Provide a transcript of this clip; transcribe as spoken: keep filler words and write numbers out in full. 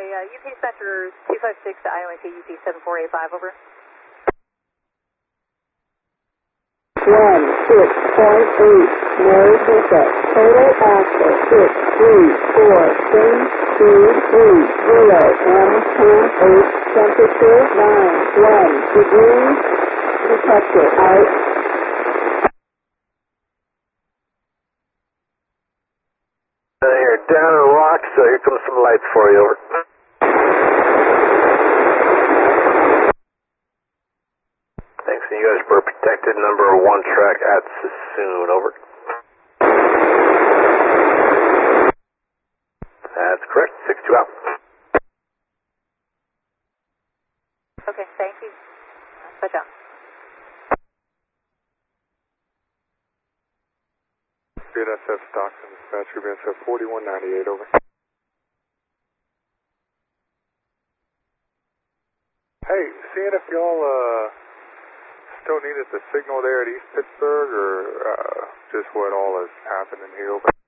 uh, U P Center two five six to I O N T U P seven four eight five, over. one six point eight, Mary Bishop, total axle six three four three two three zero, M ten eight, temperature nine one degrees, detector out. Uh, you're down in rocks, so here comes some lights for you, over. Thanks, and you guys were protected, number one track at Sassoon, over. That's correct, six two out. Okay, thank you. Switch out. B N S F Stockton, dispatcher, B N S F forty-one ninety-eight, over. Hey, seeing if y'all uh, still needed the signal there at East Pittsburgh, or uh, just what all is happening here, over.